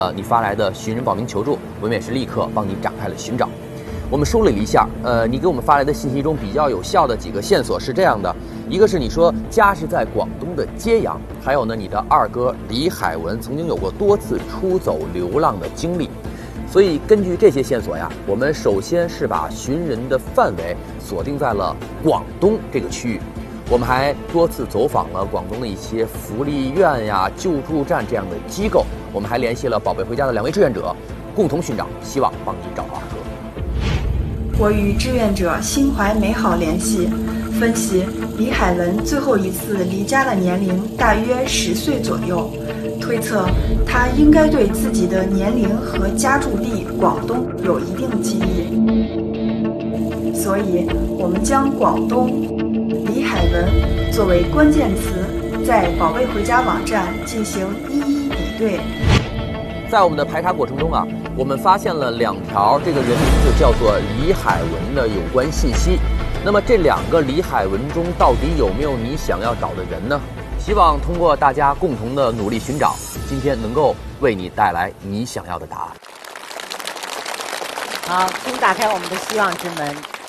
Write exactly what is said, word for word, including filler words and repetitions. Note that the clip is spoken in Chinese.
呃，你发来的寻人报名求助，我们也是立刻帮你展开了寻找。我们梳理了一下，呃，你给我们发来的信息中比较有效的几个线索是这样的：一个是你说家是在广东的揭阳，还有呢，你的二哥李海文曾经有过多次出走流浪的经历。所以根据这些线索呀，我们首先是把寻人的范围锁定在了广东这个区域。我们还多次走访了广东的一些福利院呀、救助站这样的机构。我们还联系了宝贝回家的两位志愿者，共同寻找，希望帮你找到二哥。 我与志愿者心怀美好联系，分析李海文最后一次离家的年龄大约十岁左右，推测他应该对自己的年龄和家住地广东有一定记忆，所以我们将广东李海文作为关键词，在宝贝回家网站进行一一比对。 在我们的排查过程中啊，我们发现了两条这个人名字叫做李海文的有关信息。那么这两个李海文中到底有没有你想要找的人呢？希望通过大家共同的努力寻找，今天能够为你带来你想要的答案。 好，请打开我们的希望之门。